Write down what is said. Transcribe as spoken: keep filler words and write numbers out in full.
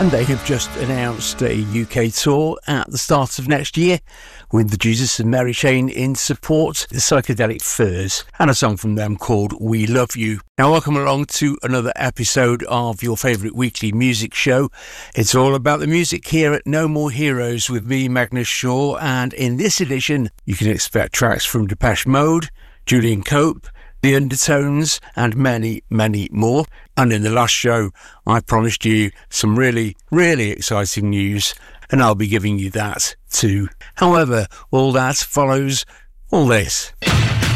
and they have just announced a U K tour at the start of next year with the Jesus and Mary Chain in support, the Psychedelic Furs, and a song from them called We Love You. Now, welcome along to another episode of your favourite weekly music show. It's all about the music here at No More Heroes with me, Magnus Shaw, and in this edition, you can expect tracks from Depeche Mode, Julian Cope, The Undertones, and many, many more. And in the last show, I promised you some really, really exciting news, and I'll be giving you that too. However, all that follows all this.